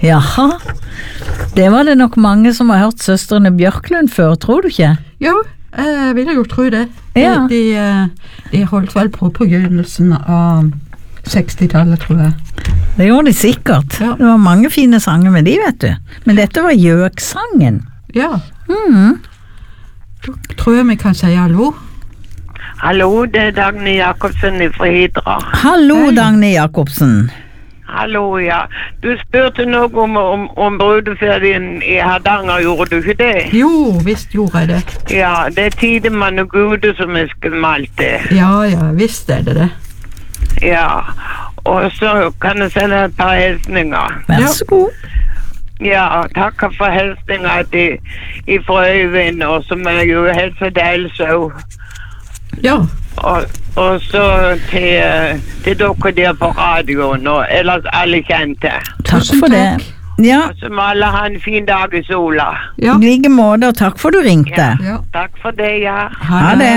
Jaha, det var det nok mange som har hørt søstrene Bjørklund før, tror du ikke? Jo, jeg vil jo tro det. Ja. De holdt vel på begynnelsen av 60-tallet, tror jeg. Det gjorde de sikkert. Ja. Det var mange fine sanger med de, vet du. Men dette var Gjøksangen. Ja. Mhm. Da tror jeg vi kan si hallo. Hallo, det er Dagny Jakobsen fra Hidra. Hallo, Hei. Dagny Jakobsen. Hallo, ja. Du spurte noe om brudeferien i Hardanger, gjorde du ikke det? Jo, visst gjorde jeg det. Ja, det er Tidemann og Gude som er skumalt det. Ja, visst er det det. Ja, og så kan jeg sende et par hilsninger. Vær Ja. så god. Ja, takker for hilsninger i Frøyvind, og som er jo helt så deilig så. Ja, Og så til dere der på radioen, og ellers alle kjente. Takk Tusen for det. takk. Ja, Og så må alle ha en fin dag i sola. ja. i like måte, og takk for du ringte. Ja. Takk for det, ja. Ha det.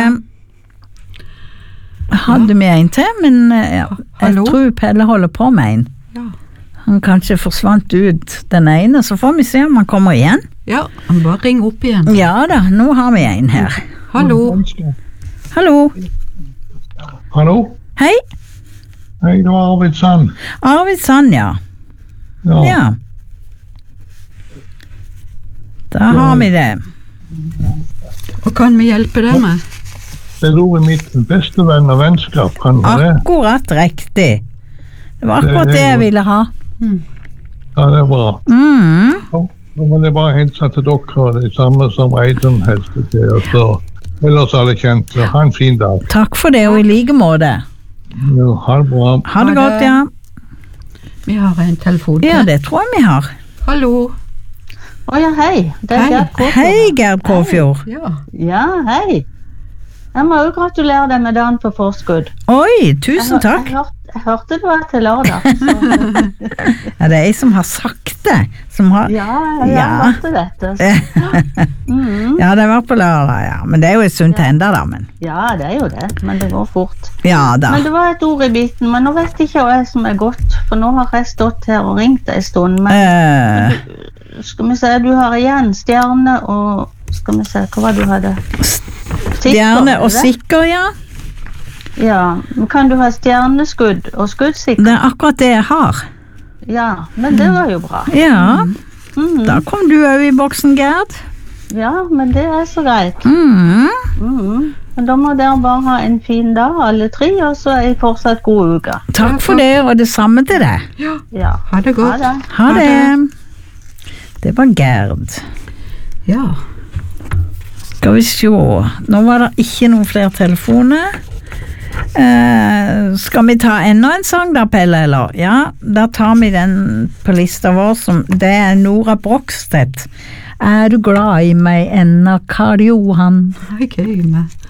Hadde vi en til, men jeg Hallo? tror Pelle holder på med en. Ja. Han kanskje forsvant ut den ene, så får vi se om han kommer igjen. Ja, han bare ring opp igjen. Ja da, nå har vi en her. Hallo. Hallo. Hallo? Hei, Hei, det var Arvid Sand. Arvid Sand, ja. Ja. Da har vi det. Hva kan vi hjelpe deg med? Det er ordet mitt beste venn og vennskap, kan det det? Akkurat riktig. Det var akkurat det jeg ville ha. Ja, det er bra. Mm. Nå må jeg bare hilse til dere, og det samme som Eidun helste til, og så ellers alle kjent. Så ha en fin dag. Takk for det, og i like måte. Ja, ha det bra. Ha det godt, ja. Vi har en telefon til. Ja, det tror jeg vi har. Hallo. Ja, hei. Det Hei. er Gerd Kåfjord. Hei, Gerd Kåfjord. Ja. Ja, hei. Jeg må jo gratulere deg med dagen på forskudd. Oi, tusen takk. Jeg hørte du var til lørdag. Ja, det er jeg som har sagt det. Som har... Ja, jeg Ja. hørte dette. Ja, det var på lørdag, ja. Men det er jo en stund til enda da, men... Ja, det er jo det, men det går fort. Ja da. Men det var et ord i biten, men nå vet jeg ikke hva som er godt, for nå har jeg stått her og ringt en stund, men skal vi se, du har igjen stjerne og, skal vi se, hva var det du hadde? Stjerne og Sikker, sikker, ja. ja, men kan du ha stjerneskudd og skuddsikker? Det er akkurat det jeg har. Ja, men det var jo bra. Ja, Mhm. da kom du jo i boksen, Gerd. Ja, men det er så greit. Mm. Men da må dere bare ha en fin dag, alle tre, og så er det fortsatt god uke. Takk for det, og det samme til deg. Ja, Ha det godt. ha det. Ha det. Det var Gerd. Ja. Skal vi se. Nå var det ikke noen flere telefoner. Skal vi ta enda en sang da, Pelle, eller? Ja, da tar vi den på lista vår, det er Nora Brogstedt. Er du glad i meg ennå, Karl Johan? Det er gøy med